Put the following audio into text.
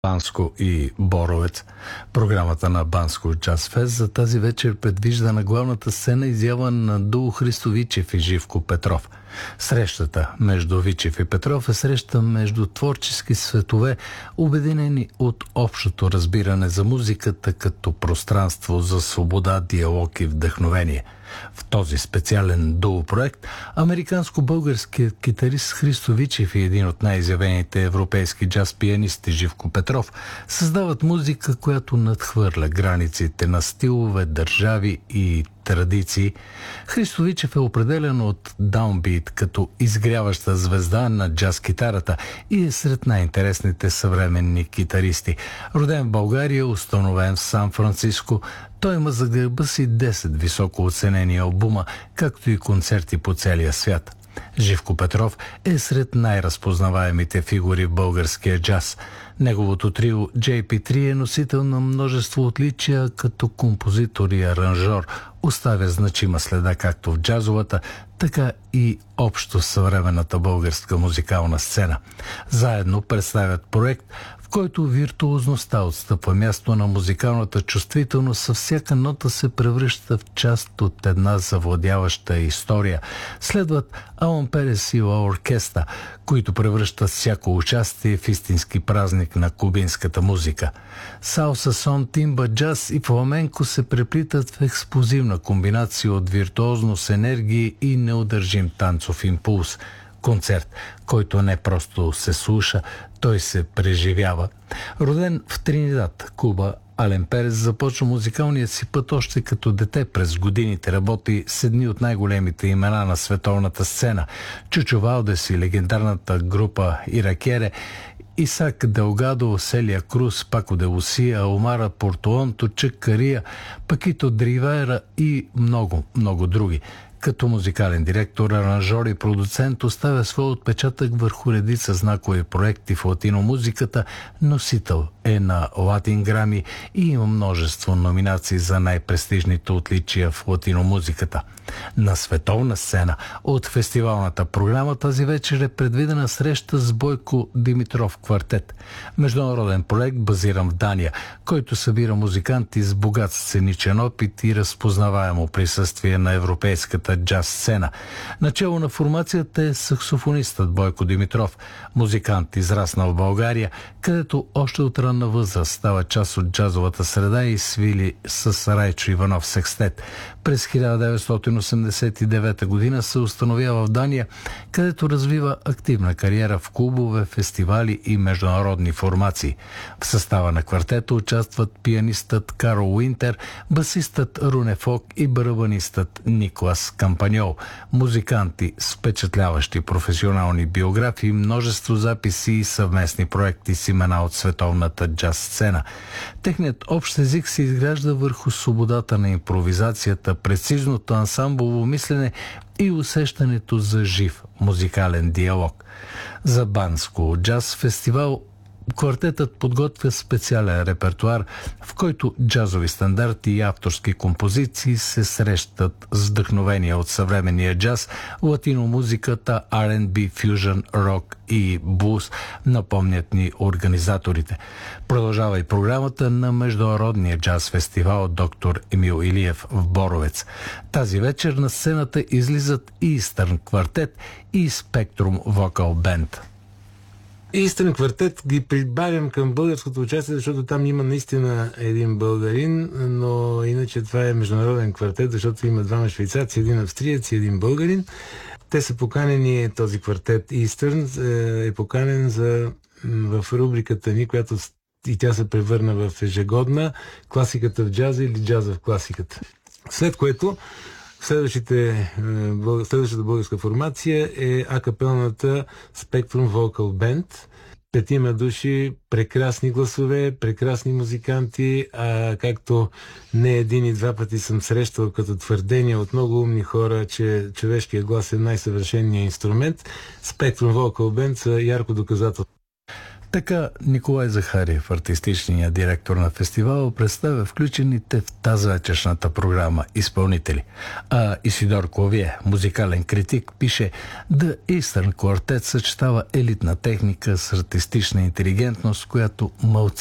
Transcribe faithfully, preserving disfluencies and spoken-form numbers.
Банско и Боровец. Програмата на Банско Джаз Фест за тази вечер предвижда на главната сцена изява на дуо Христо Вичев и Живко Петров. Срещата между Вичев и Петров е среща между творчески светове, обединени от общото разбиране за музиката като пространство за свобода, диалог и вдъхновение. В този специален дуо-проект американско-българският китарист Христо Вичев и един от най-изявените европейски джаз пианисти Живко Петров създават музика, която надхвърля границите на стилове, държави и традиции. Христо Вичев е определен от Downbeat като изгряваща звезда на джаз-китарата и е сред най-интересните съвременни китаристи. Роден в България, установен в Сан-Франциско, той има за гърба си десет високо оценени албума, както и концерти по целия свят. Живко Петров е сред най-разпознаваемите фигури в българския джаз. Неговото трио джей пи три е носител на множество отличия, като композитор и аранжор оставя значима следа както в джазовата, така и общо в съвременната българска музикална сцена. Заедно представят проект, в който виртуозността отстъпва място на музикалната чувствителност, със всяка нота се превръща в част от една завладяваща история. Следват Алън Перес и Ла Оркестра, които превръщат всяко участие в истински празник на кубинската музика. Салса, сон, тимба, джаз и фламенко се преплитат в експлозивна комбинация от виртуозност, енергия и неудържим танцов импулс. Концерт, който не просто се слуша, той се преживява. Роден в Тринидад, Куба, Алън Перес започва музикалния си път още като дете. През годините работи с едни от най-големите имена на световната сцена. Чучо Валдес и легендарната група Иракере, Исак Делгадо, Селия Круз, Пако де Лусия, Омара Портуонто, Чък Кария, Пакито Дривера и много, много други. Като музикален директор, аранжор и продуцент оставя своя отпечатък върху редица знакови проекти в латиномузиката, носител е на Латин Грами и има множество номинации за най-престижните отличия в латиномузиката. На световна сцена от фестивалната програма тази вечер е предвидена среща с Бойко Димитров квартет. Международен проект, базиран в Дания, който събира музиканти с богат сценичен опит и разпознаваемо присъствие на европейската джаз сцена. Начело на формацията е саксофонистът Бойко Димитров, музикант израснал в България, където още от ранна възраст става част от джазовата среда и свили с Райчо Иванов секстет. През хиляда деветстотин осемдесет и девета година се установява в Дания, където развива активна кариера в клубове, фестивали и международни формации. В състава на квартета участват пианистът Карл Уинтер, басистът Руне Фок и барабанистът Никлас Кампаньол. Музиканти с впечатляващи професионални биографии, множество записи и съвместни проекти с имена от световната джаз сцена. Техният общ език се изгражда върху свободата на импровизацията, прецизното ансамблово мислене и усещането за жив музикален диалог. За Банско джаз фестивал квартетът подготвя специален репертуар, в който джазови стандарти и авторски композиции се срещат с вдъхновения от съвременния джаз, латиномузиката, ар енд би, фюжън, рок и блуз, напомнят ни организаторите. Продължава и програмата на Международния джаз фестивал Доктор Емил Илиев в Боровец. Тази вечер на сцената излизат Eastern квартет и Spectrum Vocal Band. Eastern квартет ги прибавям към българското участие, защото там има наистина един българин, но иначе това е международен квартет, защото има двама швейцарци, един австриец и един българин. Те са поканени, този квартет Eastern е поканен за, в рубриката ни, която и тя се превърна в ежегодна класиката в джаза или джаза в класиката. След което Следващите, следващата българска формация е акапелната Spectrum Vocal Band. Петима души, прекрасни гласове, прекрасни музиканти, а както не един и два пъти съм срещал като твърдение от много умни хора, че човешкият глас е най-съвършеният инструмент, Spectrum Vocal Band са ярко доказателство. Така Николай Захариев, артистичният директор на фестивала, представя включените в тази вечершната програма изпълнители. А Исидор Клавие, музикален критик, пише: The Eastern Quartet съчетава елитна техника с артистична интелигентност, която мълци